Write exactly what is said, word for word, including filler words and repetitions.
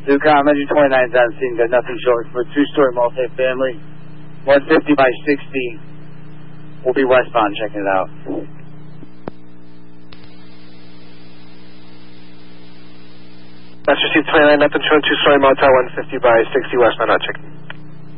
Ducom, Engine twenty-nine's on scene, got nothing short for a two-story multifamily, one fifty by sixty. We'll be westbound, checking it out. That's received twenty-nine, nothing short, two-story motel, one fifty by sixty westbound, not checking.